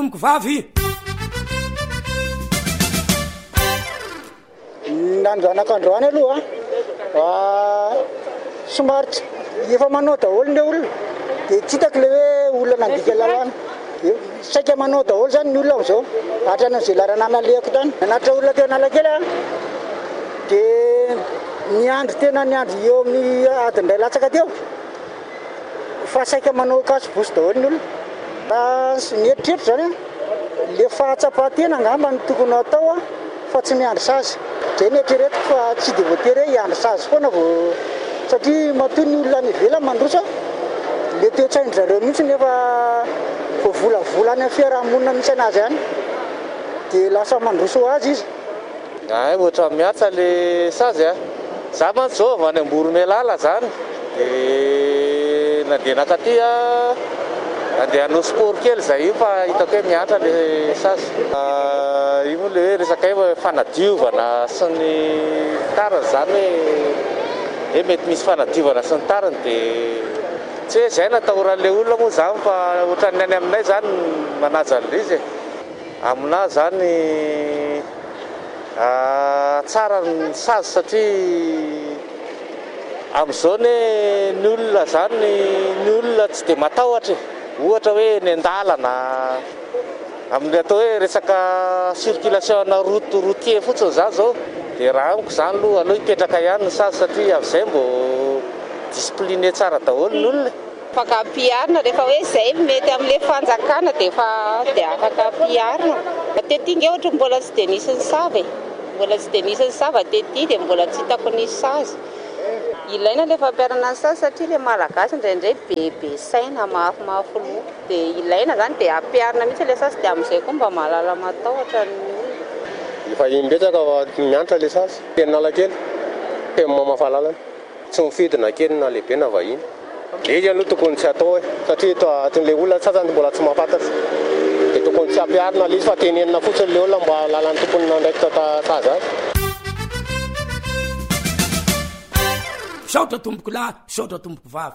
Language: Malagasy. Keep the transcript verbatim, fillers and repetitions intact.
Tomboko vavy nanjanakandroany aloha a somary efa manao daholo le olona dia tsy hitako le hoe olona nandika lalàna saika manao daholo zany ny olona am'izao atran'izay laranana alehako tany nanatra olona teo Analakely a dia niandry tena niandry eo amin'ny adiny ray latsaka teo fa saika manao kasobosy daholo ny olona ny eritreritro zany a le fahatsapatena angamba ny tokony atao a fa tsy miandry sazy zay ny eritreretiko fa tsy dia voatery hoe hiandry sazy foana vao satria matoa ny olona any ivelany mandroso le toe-tsaindry zareo mihitsy nefa vao volavola any amin'ny fiarahamonina misy anazy ihany dia lasa mandroso azy izy. Ay ohatra miatsa le sazy a za mantsy zao avy any Amboromelala zany dia nandeha nakaty a andeha hanao sport kely zay io fa hitako hoe miatra le sazy io moa le hoe resaka hoe fanadiovana sy ny tariny zany hoe hoe mety misy fanadiovana sy ny tariny dia tsy hoe zay natahoran'le olona moa zany fa ohatran'ny any aminay zany manaja an'izy aminahy zany tsara ny sazy satria amin'izao ny olona zany ny olona tsy dia matahotra ohatra hoe ny andalana amin'ny atao hoe resaka circulation na route routier fotsiny zany zao dia raha amiko zany aloha aleo hipetraka ihany ny sazy satria amin'izay mbo discipliné tsara daholo ny olona. Afaka ampiharina rehefa hoe izay mety amin'ilay fanjakana dia efa dia afaka ampiharina. Tetinga ohatra mbola tsy dia nisy ny sava mbola tsy dia nisy ny sava tety dia mbola tsy hitako nisy sazy. Ilaina ilay fampiharana ny sazy satria ilay malagasy indraindray bebe saina mafimafy loha dia ilaina zany dia ampiharina mihitsy ilay sazy dia amin'izay koa mba mahalala matahotra ny olona. Efa imbetsaka mianatra ilay sazy teny Analakely teny mamafalalana tsy mifidy na kely na lehibe na vahiny. Izy aloha tokony tsy atao hoe satria atin'ilay olona sasany mbola tsy mahafantatra dia tokony tsy ampiharina ilay izy fa tenenina fotsiny ilay olona mba lalan'ny tompony nandraikitra sazy azy. Saotra tomboko lahy, saotra tomboko vavy.